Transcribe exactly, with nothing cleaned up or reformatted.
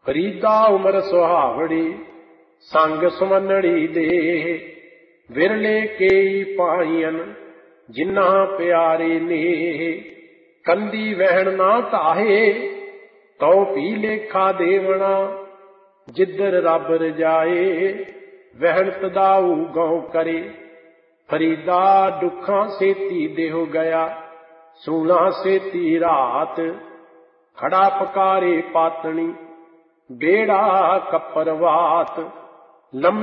ਫਰੀਦਾ ਉਮਰ ਸੁਹਾਵੜੀ ਸੰਗ ਸੁਮਨੜੀ ਦੇ, ਵਿਰਲੇ ਕੇਈ ਪਾਈਨ ਜਿਨ੍ਹਾਂ ਪਿਆਰੇ ਨੇ। ਕੰਦੀ ਵਹਿਣ ਨਾ ਧਾਹੇ ਤਉ ਪੀ ਲੇਖਾ ਦੇਵਣਾ, ਜਿੱਧਰ ਰੱਬ ਰਜਾਏ ਵਹਿਣ ਤਦਾਊ ਗਉ ਕਰੇ। ਫਰੀਦਾ ਦੁੱਖਾਂ ਸੇਤੀ ਦੇਹੁ ਗਿਆ, ਸੂਲਾਂ ਸੇਤੀ ਰਾਤ। ਖੜਾ ਪਕਾਰੇ ਪਾਤਣੀ ਬੇੜਾ ਕੱਪਰਵਾਤ,